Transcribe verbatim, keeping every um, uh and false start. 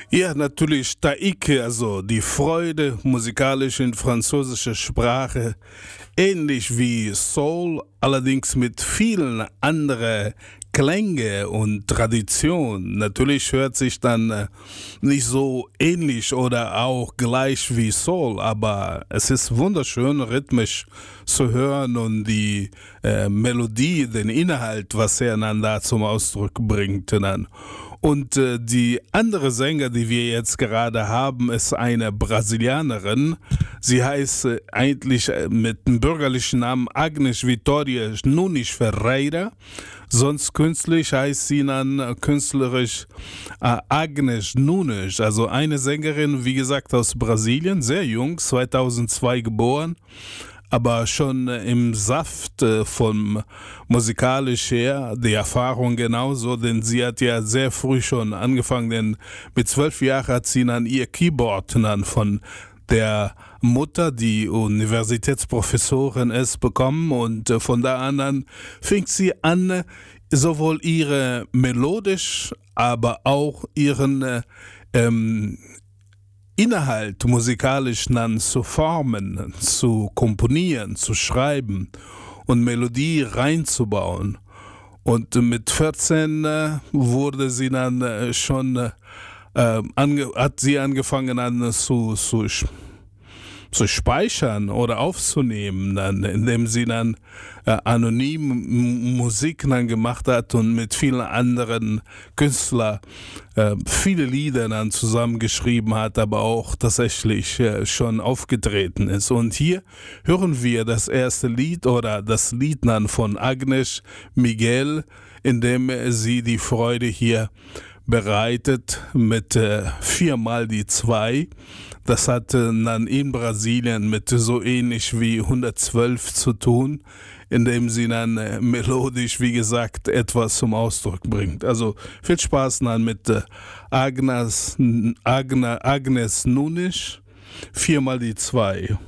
Ja, natürlich Taike, also die Freude musikalisch in französischer Sprache, ähnlich wie Soul, allerdings mit vielen anderen Klänge und Tradition. Natürlich hört sich dann äh, nicht so ähnlich oder auch gleich wie Soul, aber es ist wunderschön rhythmisch zu hören und die äh, Melodie, den Inhalt, was er dann da zum Ausdruck bringt. Dann. Und äh, die andere Sänger, die wir jetzt gerade haben, ist eine Brasilianerin. Sie heißt äh, eigentlich äh, mit dem bürgerlichen Namen Agnes Vitória Nunes Ferreira. Sonst künstlich heißt sie dann äh, künstlerisch äh, Agnes Nunes. Also eine Sängerin, wie gesagt, aus Brasilien, sehr jung, zweitausendzwei geboren. Aber schon äh, im Saft äh, von musikalisch her, die Erfahrung genauso, denn sie hat ja sehr früh schon angefangen, denn mit zwölf Jahren hat sie dann ihr Keyboard dann von der Mutter, die Universitätsprofessorin ist, bekommen und äh, von da an dann fing sie an, äh, sowohl ihre melodisch, aber auch ihren äh, ähm, Inhalt musikalisch dann zu formen, zu komponieren, zu schreiben und Melodie reinzubauen. Und mit vierzehn äh, wurde sie dann äh, schon, äh, ange- hat sie angefangen an zu, zu, zu speichern oder aufzunehmen, dann, indem sie dann äh, anonym M- Musik dann gemacht hat und mit vielen anderen Künstlern äh, viele Lieder dann zusammengeschrieben hat, aber auch tatsächlich äh, schon aufgetreten ist. Und hier hören wir das erste Lied oder das Lied dann von Agnes Miguel, in dem sie die Freude hier bereitet mit äh, viermal die zwei. Das hat äh, dann in Brasilien mit so ähnlich wie hundertzwölf zu tun, indem sie dann äh, melodisch, wie gesagt, etwas zum Ausdruck bringt. Also viel Spaß dann mit äh, Agnes, Agna, Agnes Nunes, viermal die zwei.